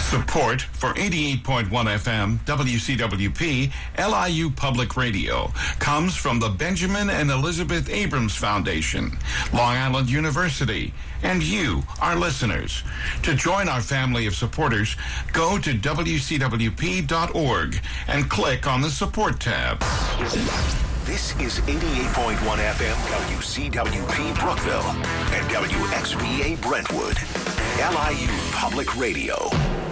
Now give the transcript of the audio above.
Support for 88.1 FM WCWP LIU Public Radio comes from the Benjamin and Elizabeth Abrams Foundation, Long Island University, and you, our listeners. To join our family of supporters, go to WCWP.org and click on the Support tab. This is 88.1 FM WCWP Brookville and WXVA Brentwood, LIU Public Radio.